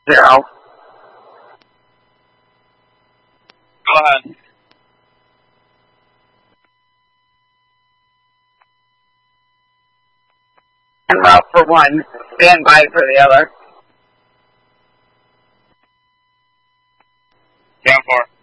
0. Go ahead. And route for 1. Stand by for the other. 10-4.